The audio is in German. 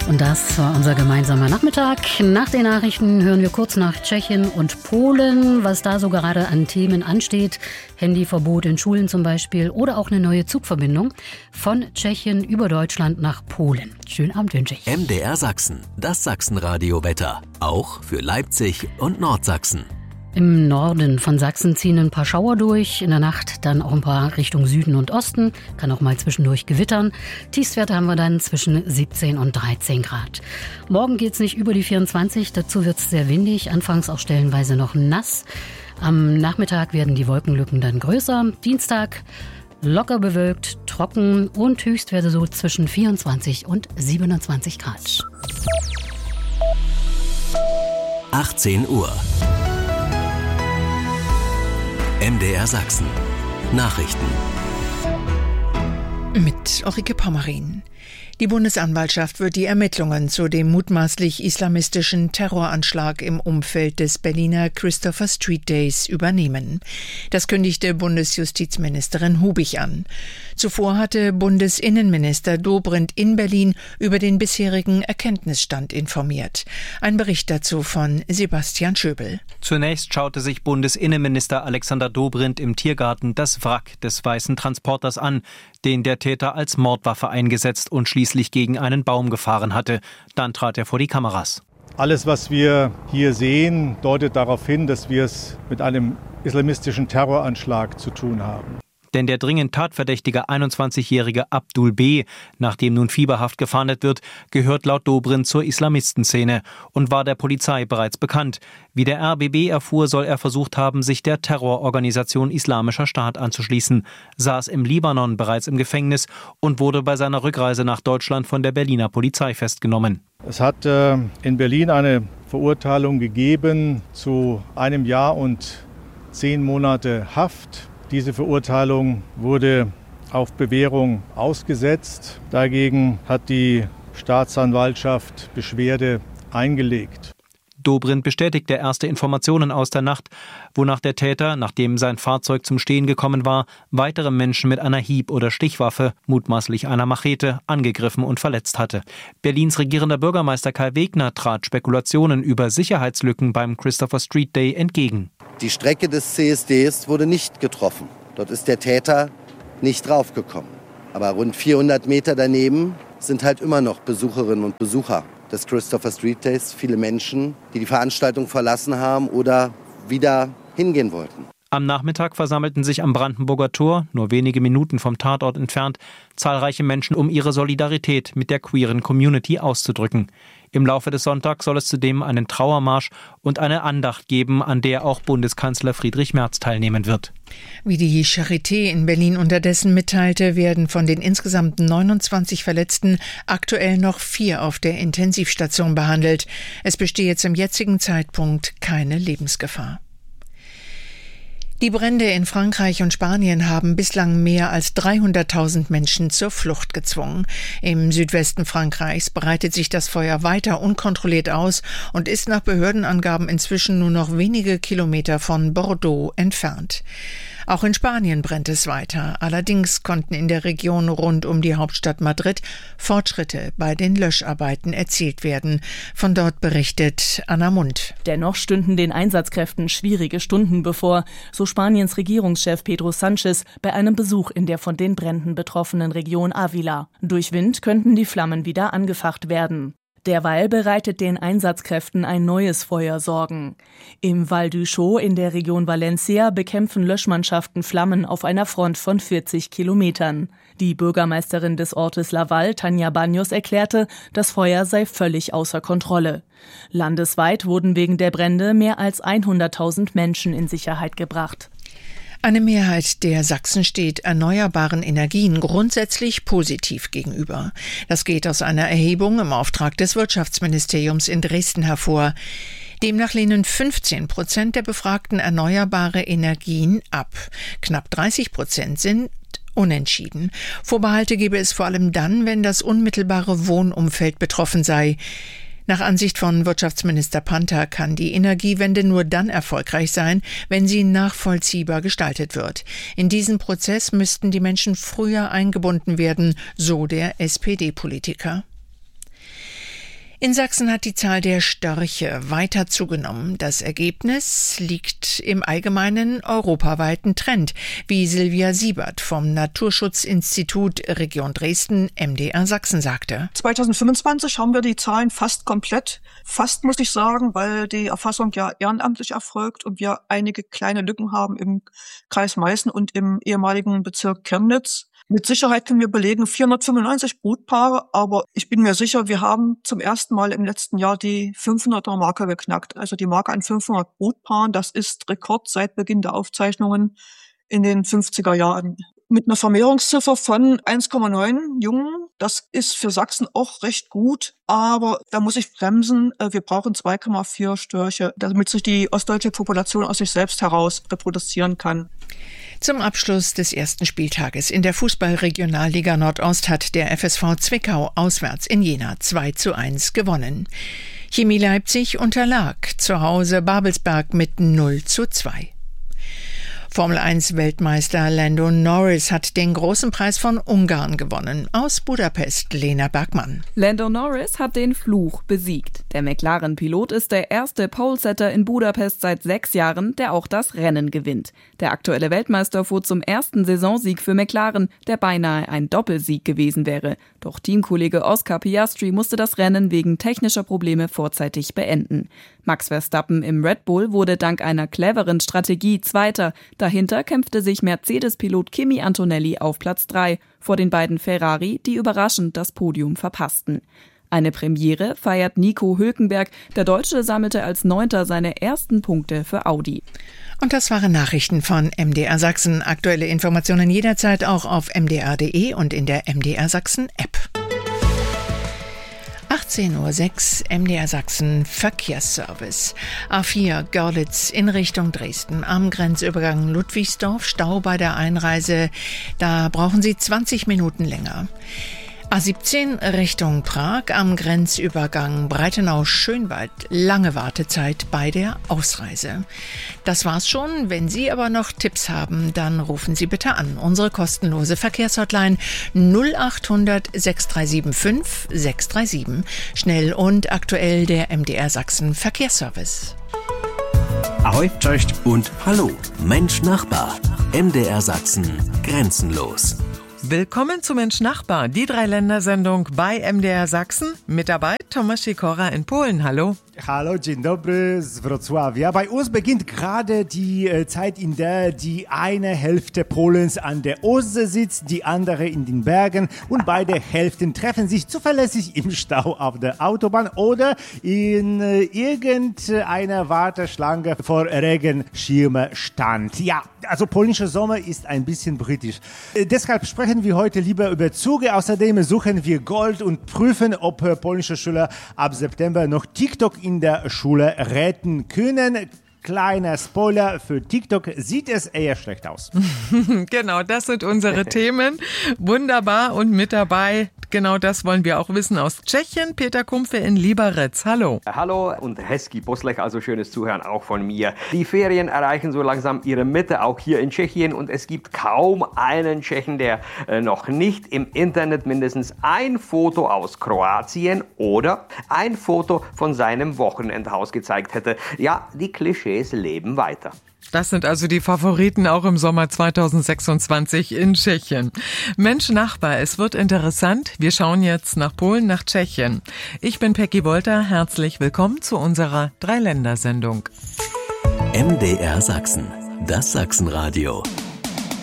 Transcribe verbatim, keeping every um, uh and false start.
Und das war unser gemeinsamer Nachmittag. Nach den Nachrichten hören wir kurz nach Tschechien und Polen, was da so gerade an Themen ansteht. Handyverbot in Schulen zum Beispiel oder auch eine neue Zugverbindung von Tschechien über Deutschland nach Polen. Schönen Abend wünsche ich. M D R Sachsen, das Sachsenradio-Wetter. Auch für Leipzig und Nordsachsen. Im Norden von Sachsen ziehen ein paar Schauer durch, in der Nacht dann auch ein paar Richtung Süden und Osten, kann auch mal zwischendurch gewittern. Tiefstwerte haben wir dann zwischen siebzehn und dreizehn Grad. Morgen geht's nicht über die vierundzwanzig, dazu wird's sehr windig, anfangs auch stellenweise noch nass. Am Nachmittag werden die Wolkenlücken dann größer. Dienstag locker bewölkt, trocken und Höchstwerte so zwischen vierundzwanzig und siebenundzwanzig Grad. achtzehn Uhr. M D R Sachsen. Nachrichten. Mit Ulrike Pommerin. Die Bundesanwaltschaft wird die Ermittlungen zu dem mutmaßlich islamistischen Terroranschlag im Umfeld des Berliner Christopher Street Days übernehmen. Das kündigte Bundesjustizministerin Hubig an. Zuvor hatte Bundesinnenminister Dobrindt in Berlin über den bisherigen Erkenntnisstand informiert. Ein Bericht dazu von Sebastian Schöbel. Zunächst schaute sich Bundesinnenminister Alexander Dobrindt im Tiergarten das Wrack des weißen Transporters an, den der Täter als Mordwaffe eingesetzt und schließlich gegen einen Baum gefahren hatte. Dann trat er vor die Kameras. Alles, was wir hier sehen, deutet darauf hin, dass wir es mit einem islamistischen Terroranschlag zu tun haben. Denn der dringend tatverdächtige einundzwanzigjährige Abdul B., nach dem nun fieberhaft gefahndet wird, gehört laut Dobrindt zur Islamistenszene und war der Polizei bereits bekannt. Wie der R B B erfuhr, soll er versucht haben, sich der Terrororganisation Islamischer Staat anzuschließen, saß im Libanon bereits im Gefängnis und wurde bei seiner Rückreise nach Deutschland von der Berliner Polizei festgenommen. Es hat äh, in Berlin eine Verurteilung gegeben zu einem Jahr und zehn Monate Haft. Diese Verurteilung wurde auf Bewährung ausgesetzt. Dagegen hat die Staatsanwaltschaft Beschwerde eingelegt. Dobrindt bestätigte erste Informationen aus der Nacht, wonach der Täter, nachdem sein Fahrzeug zum Stehen gekommen war, weitere Menschen mit einer Hieb- oder Stichwaffe, mutmaßlich einer Machete, angegriffen und verletzt hatte. Berlins regierender Bürgermeister Kai Wegner trat Spekulationen über Sicherheitslücken beim Christopher Street Day entgegen. Die Strecke des C S Ds wurde nicht getroffen. Dort ist der Täter nicht draufgekommen. Aber rund vierhundert Meter daneben sind halt immer noch Besucherinnen und Besucher des Christopher Street Days. Viele Menschen, die die Veranstaltung verlassen haben oder wieder hingehen wollten. Am Nachmittag versammelten sich am Brandenburger Tor, nur wenige Minuten vom Tatort entfernt, zahlreiche Menschen, um ihre Solidarität mit der queeren Community auszudrücken. Im Laufe des Sonntags soll es zudem einen Trauermarsch und eine Andacht geben, an der auch Bundeskanzler Friedrich Merz teilnehmen wird. Wie die Charité in Berlin unterdessen mitteilte, werden von den insgesamt neunundzwanzig Verletzten aktuell noch vier auf der Intensivstation behandelt. Es bestehe zum jetzigen Zeitpunkt keine Lebensgefahr. Die Brände in Frankreich und Spanien haben bislang mehr als dreihunderttausend Menschen zur Flucht gezwungen. Im Südwesten Frankreichs breitet sich das Feuer weiter unkontrolliert aus und ist nach Behördenangaben inzwischen nur noch wenige Kilometer von Bordeaux entfernt. Auch in Spanien brennt es weiter. Allerdings konnten in der Region rund um die Hauptstadt Madrid Fortschritte bei den Löscharbeiten erzielt werden. Von dort berichtet Anna Mund. Dennoch stünden den Einsatzkräften schwierige Stunden bevor, so Spaniens Regierungschef Pedro Sánchez bei einem Besuch in der von den Bränden betroffenen Region Ávila. Durch Wind könnten die Flammen wieder angefacht werden. Derweil bereitet den Einsatzkräften ein neues Feuer Sorgen. Im Val d'Uixó in der Region Valencia bekämpfen Löschmannschaften Flammen auf einer Front von vierzig Kilometern. Die Bürgermeisterin des Ortes Laval, Tania Baños, erklärte, das Feuer sei völlig außer Kontrolle. Landesweit wurden wegen der Brände mehr als hunderttausend Menschen in Sicherheit gebracht. Eine Mehrheit der Sachsen steht erneuerbaren Energien grundsätzlich positiv gegenüber. Das geht aus einer Erhebung im Auftrag des Wirtschaftsministeriums in Dresden hervor. Demnach lehnen fünfzehn Prozent der Befragten erneuerbare Energien ab. Knapp dreißig Prozent sind unentschieden. Vorbehalte gebe es vor allem dann, wenn das unmittelbare Wohnumfeld betroffen sei. Nach Ansicht von Wirtschaftsminister Panther kann die Energiewende nur dann erfolgreich sein, wenn sie nachvollziehbar gestaltet wird. In diesen Prozess müssten die Menschen früher eingebunden werden, so der S P D-Politiker. In Sachsen hat die Zahl der Störche weiter zugenommen. Das Ergebnis liegt im allgemeinen europaweiten Trend, wie Silvia Siebert vom Naturschutzinstitut Region Dresden M D R Sachsen sagte. zwanzig fünfundzwanzig haben wir die Zahlen fast komplett, fast muss ich sagen, weil die Erfassung ja ehrenamtlich erfolgt und wir einige kleine Lücken haben im Kreis Meißen und im ehemaligen Bezirk Chemnitz. Mit Sicherheit können wir belegen vierhundertfünfundneunzig Brutpaare, aber ich bin mir sicher, wir haben zum ersten Mal im letzten Jahr die fünfhunderter-Marke geknackt. Also die Marke an fünfhundert Brutpaaren, das ist Rekord seit Beginn der Aufzeichnungen in den fünfziger Jahren. Mit einer Vermehrungsziffer von eins Komma neun Jungen, das ist für Sachsen auch recht gut, aber da muss ich bremsen. Wir brauchen zwei Komma vier Störche, damit sich die ostdeutsche Population aus sich selbst heraus reproduzieren kann. Zum Abschluss des ersten Spieltages in der Fußball-Regionalliga Nordost hat der F S V Zwickau auswärts in Jena zwei zu eins gewonnen. Chemie Leipzig unterlag zu Hause Babelsberg mit null zu zwei. Formel eins Weltmeister Lando Norris hat den großen Preis von Ungarn gewonnen. Aus Budapest, Lena Bergmann. Lando Norris hat den Fluch besiegt. Der McLaren-Pilot ist der erste Polesetter in Budapest seit sechs Jahren, der auch das Rennen gewinnt. Der aktuelle Weltmeister fuhr zum ersten Saisonsieg für McLaren, der beinahe ein Doppelsieg gewesen wäre. Doch Teamkollege Oscar Piastri musste das Rennen wegen technischer Probleme vorzeitig beenden. Max Verstappen im Red Bull wurde dank einer cleveren Strategie Zweiter. Dahinter kämpfte sich Mercedes-Pilot Kimi Antonelli auf Platz drei vor den beiden Ferrari, die überraschend das Podium verpassten. Eine Premiere feiert Nico Hülkenberg. Der Deutsche sammelte als Neunter seine ersten Punkte für Audi. Und das waren Nachrichten von M D R Sachsen. Aktuelle Informationen jederzeit auch auf m d r punkt d e und in der M D R Sachsen App. achtzehn Uhr sechs M D R Sachsen Verkehrsservice. A vier Görlitz in Richtung Dresden. Am Grenzübergang Ludwigsdorf Stau bei der Einreise. Da brauchen Sie zwanzig Minuten länger. A siebzehn Richtung Prag am Grenzübergang Breitenau-Schönwald. Lange Wartezeit bei der Ausreise. Das war's schon. Wenn Sie aber noch Tipps haben, dann rufen Sie bitte an. Unsere kostenlose Verkehrshotline null achthundert sechs drei sieben fünf sechs drei sieben. Schnell und aktuell der M D R Sachsen Verkehrsservice. Ahoi, cześć und hallo. Mensch Nachbar. M D R Sachsen. Grenzenlos. Willkommen zu Mensch Nachbar, die Dreiländersendung bei M D R Sachsen. Mit dabei Thomas Sikora in Polen. Hallo. Hallo, dzień dobry z Wrocławia. Bei uns beginnt gerade die äh, Zeit, in der die eine Hälfte Polens an der Ostsee sitzt, die andere in den Bergen und beide Hälften treffen sich zuverlässig im Stau auf der Autobahn oder in äh, irgendeiner Warteschlange vor Regenschirmstand. Ja, also polnischer Sommer ist ein bisschen britisch. Äh, deshalb sprechen wir heute lieber über Züge. Außerdem suchen wir Gold und prüfen, ob äh, polnische Schüler ab September noch TikTok in der Schule retten können. Kleiner Spoiler, für TikTok sieht es eher schlecht aus. Genau, das sind unsere Themen. Wunderbar, und mit dabei, genau das wollen wir auch wissen, aus Tschechien, Peter Kumpfe in Liberec. Hallo. Hallo und hezký poslech, also schönes Zuhören auch von mir. Die Ferien erreichen so langsam ihre Mitte, auch hier in Tschechien, und es gibt kaum einen Tschechen, der äh, noch nicht im Internet mindestens ein Foto aus Kroatien oder ein Foto von seinem Wochenendhaus gezeigt hätte. Ja, die Klischees leben weiter. Das sind also die Favoriten auch im Sommer zweitausendsechsundzwanzig in Tschechien. Mensch Nachbar, es wird interessant. Wir schauen jetzt nach Polen, nach Tschechien. Ich bin Peggy Wolter. Herzlich willkommen zu unserer Dreiländersendung. M D R Sachsen, das Sachsenradio.